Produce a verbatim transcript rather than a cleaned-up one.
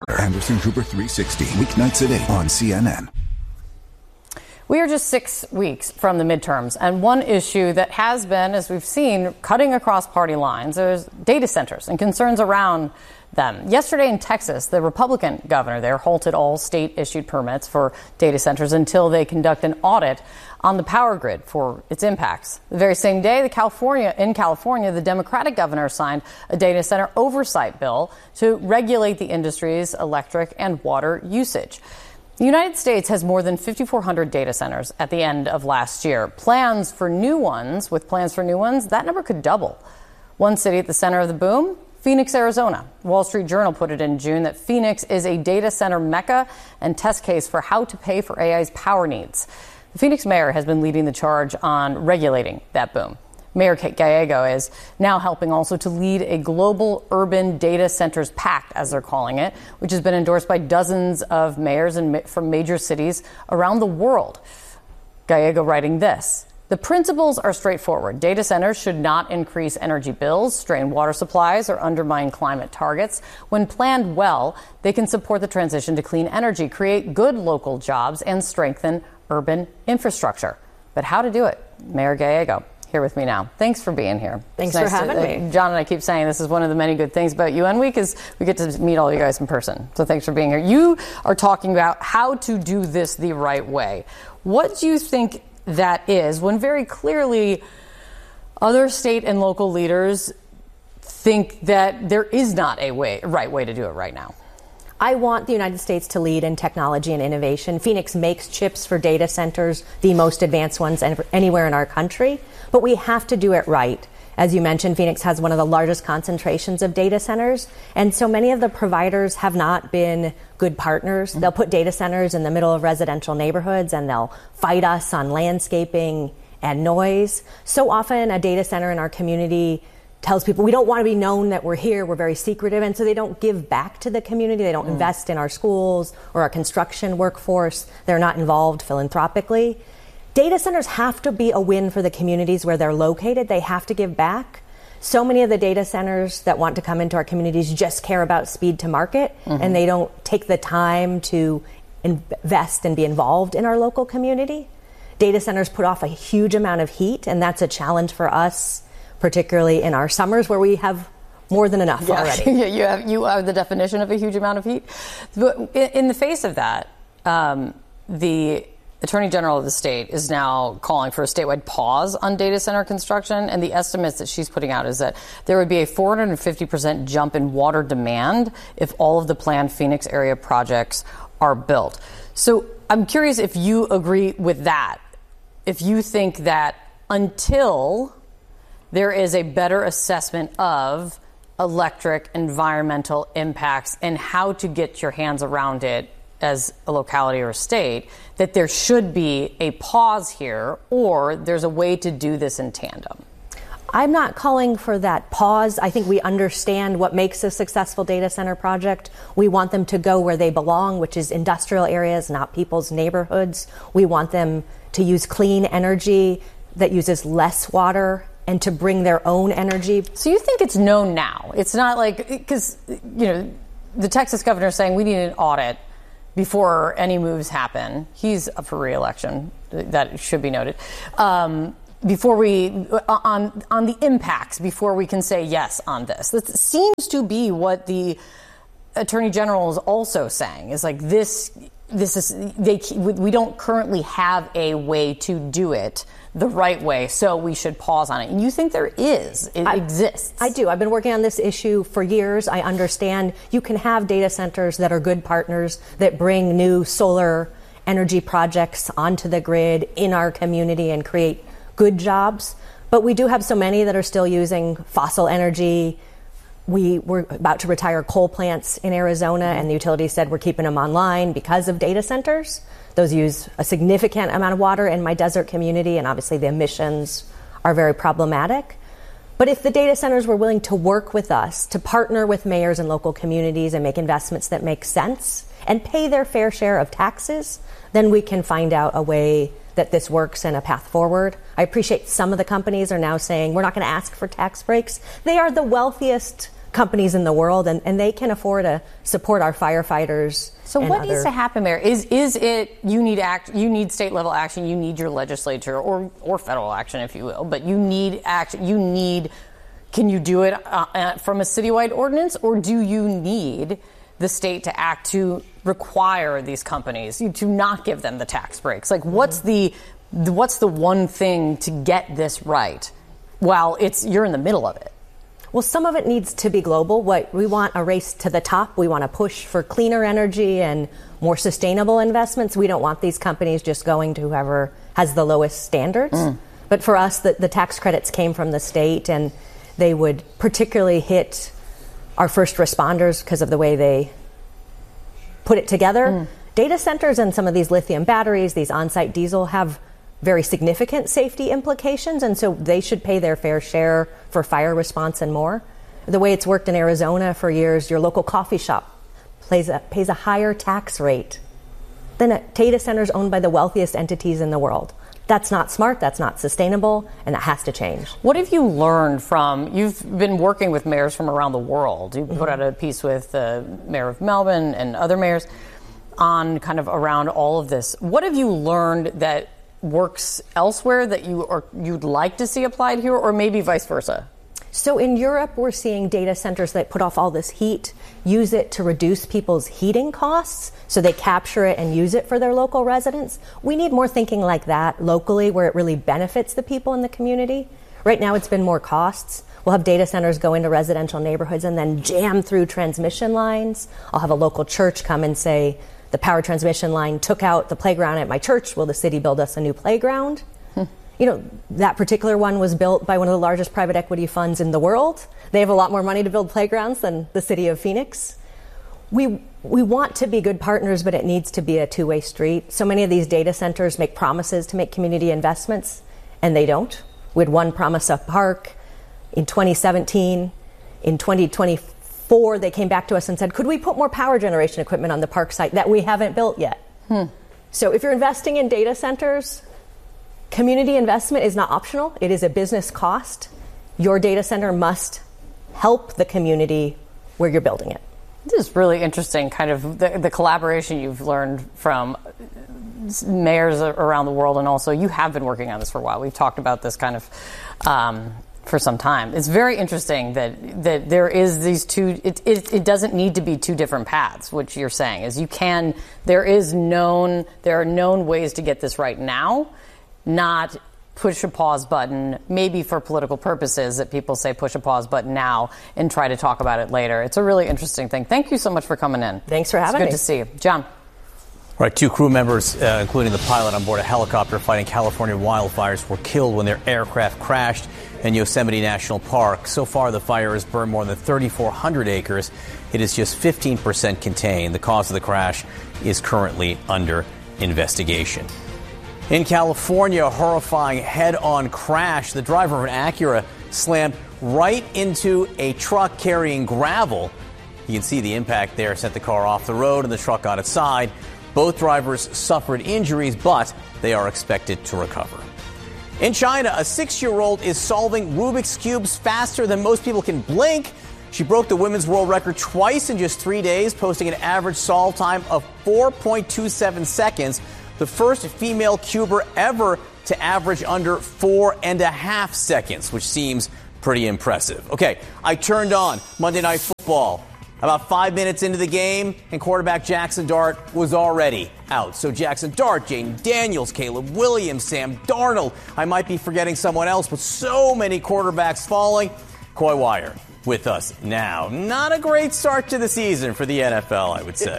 Anderson Cooper three sixty, weeknights at eight on C N N. We are just six weeks from the midterms, and one issue that has been, as we've seen, cutting across party lines is data centers and concerns around them. Yesterday in Texas, the Republican governor there halted all state-issued permits for data centers until they conduct an audit on the power grid for its impacts. The very same day, the California, in California, the Democratic governor signed a data center oversight bill to regulate the industry's electric and water usage. The United States has more than five thousand four hundred data centers at the end of last year. Plans for new ones, with plans for new ones, that number could double. One city at the center of the boom, Phoenix, Arizona. Wall Street Journal put it in June that Phoenix is a data center mecca and test case for how to pay for A I's power needs. The Phoenix mayor has been leading the charge on regulating that boom. Mayor Kate Gallego is now helping also to lead a global urban data centers pact, as they're calling it, which has been endorsed by dozens of mayors and from major cities around the world. Gallego writing this: the principles are straightforward. Data centers should not increase energy bills, strain water supplies, or undermine climate targets. When planned well, they can support the transition to clean energy, create good local jobs, and strengthen urban infrastructure. But how to do it? Mayor Gallego here with me now. Thanks for being here. Thanks nice for having to, uh, me. John and I keep saying this is one of the many good things about U N Week is we get to meet all you guys in person. So thanks for being here. You are talking about how to do this the right way. What do you think that is, when very clearly other state and local leaders think that there is not a way, right way to do it right now? I want the United States to lead in technology and innovation. Phoenix makes chips for data centers, the most advanced ones anywhere in our country, but we have to do it right. As you mentioned, Phoenix has one of the largest concentrations of data centers, and so many of the providers have not been good partners. Mm-hmm. They'll put data centers in the middle of residential neighborhoods, and they'll fight us on landscaping and noise. So often a data center in our community tells people we don't want to be known that we're here, we're very secretive, and so they don't give back to the community. They don't mm. invest in our schools or our construction workforce. They're not involved philanthropically. Data centers have to be a win for the communities where they're located. They have to give back. So many of the data centers that want to come into our communities just care about speed to market, mm-hmm. and they don't take the time to invest and be involved in our local community. Data centers put off a huge amount of heat, and that's a challenge for us, particularly in our summers where we have more than enough yeah. already. you have you are the definition of a huge amount of heat. But in the face of that, um, the Attorney General of the state is now calling for a statewide pause on data center construction, and the estimates that she's putting out is that there would be a four hundred fifty percent jump in water demand if all of the planned Phoenix area projects are built. So I'm curious if you agree with that, if you think that until there is a better assessment of electric environmental impacts and how to get your hands around it as a locality or a state, that there should be a pause here, or there's a way to do this in tandem. I'm not calling for that pause. I think we understand what makes a successful data center project. We want them to go where they belong, which is industrial areas, not people's neighborhoods. We want them to use clean energy that uses less water and to bring their own energy. So you think it's known now? It's not like, because, you know, the Texas governor is saying we need an audit before any moves happen. He's up for re-election. That should be noted. Um, before we, on on the impacts, before we can say yes on this. That seems to be what the Attorney General is also saying, is like this, this is, they, we don't currently have a way to do it the right way, so we should pause on it. And you think there is, it I, exists. I do. I've been working on this issue for years. I understand you can have data centers that are good partners that bring new solar energy projects onto the grid in our community and create good jobs. But we do have so many that are still using fossil energy. We were about to retire coal plants in Arizona, and the utility said we're keeping them online because of data centers. Those use a significant amount of water in my desert community, and obviously the emissions are very problematic. But if the data centers were willing to work with us, to partner with mayors and local communities and make investments that make sense and pay their fair share of taxes, then we can find out a way that this works and a path forward. I appreciate some of the companies are now saying we're not going to ask for tax breaks. They are the wealthiest companies in the world, and, and they can afford to support our firefighters. So and what other... needs to happen there? Is is it you need act you need state level action, you need your legislature or or federal action, if you will, but you need action. You need. Can you do it uh, from a citywide ordinance, or do you need the state to act to require these companies to not give them the tax breaks? Like, what's the what's the one thing to get this right while it's you're in the middle of it? Well, some of it needs to be global. What we want a race to the top. We want to push for cleaner energy and more sustainable investments. We don't want these companies just going to whoever has the lowest standards. Mm. But for us, the, the tax credits came from the state, and they would particularly hit our first responders because of the way they put it together. Mm. Data centers and some of these lithium batteries, these on-site diesel, have very significant safety implications, and so they should pay their fair share for fire response and more. The way it's worked in Arizona for years, your local coffee shop pays a, pays a higher tax rate than a data centers owned by the wealthiest entities in the world. That's not smart, that's not sustainable, and that has to change. What have you learned from, you've been working with mayors from around the world. You mm-hmm. put out a piece with the mayor of Melbourne and other mayors on kind of around all of this. What have you learned that works elsewhere that you or you'd like to see applied here, or maybe vice versa? So in Europe, we're seeing data centers that put off all this heat, use it to reduce people's heating costs, so they capture it and use it for their local residents. We need more thinking like that locally, where it really benefits the people in the community. Right now, it's been more costs. We'll have data centers go into residential neighborhoods and then jam through transmission lines. I'll have a local church come and say, the power transmission line took out the playground at my church. Will the city build us a new playground? Hmm. You know, that particular one was built by one of the largest private equity funds in the world. They have a lot more money to build playgrounds than the city of Phoenix. We we want to be good partners, but it needs to be a two-way street. So many of these data centers make promises to make community investments, and they don't. We had one promise a park in twenty seventeen. In twenty twenty-four, they came back to us and said, could we put more power generation equipment on the park site that we haven't built yet? Hmm. So if you're investing in data centers, community investment is not optional. It is a business cost. Your data center must help the community where you're building it. This is really interesting, kind of the, the collaboration you've learned from mayors around the world, and also you have been working on this for a while. We've talked about this kind of um, for some time. It's very interesting that that there is these two. It, it it doesn't need to be two different paths. What you're saying is you can. There is known. There are known ways to get this right now, not push a pause button, maybe for political purposes that people say push a pause button now and try to talk about it later. It's a really interesting thing. Thank you so much for coming in. Thanks for having me. It's good to see you. John. All right, two crew members, uh, including the pilot on board a helicopter fighting California wildfires, were killed when their aircraft crashed in Yosemite National Park. So far, the fire has burned more than thirty-four hundred acres. It is just fifteen percent contained. The cause of the crash is currently under investigation. In California, a horrifying head-on crash. The driver of an Acura slammed right into a truck carrying gravel. You can see the impact there, sent the car off the road and the truck on its side. Both drivers suffered injuries, but they are expected to recover. In China, a six-year-old is solving Rubik's Cubes faster than most people can blink. She broke the women's world record twice in just three days, posting an average solve time of four point two seven seconds. The first female cuber ever to average under four and a half seconds, which seems pretty impressive. Okay, I turned on Monday Night Football. About five minutes into the game, and quarterback Jackson Dart was already out. So Jackson Dart, Jayden Daniels, Caleb Williams, Sam Darnold. I might be forgetting someone else, but so many quarterbacks falling. Coy Wire with us now. Not a great start to the season for the N F L, I would say.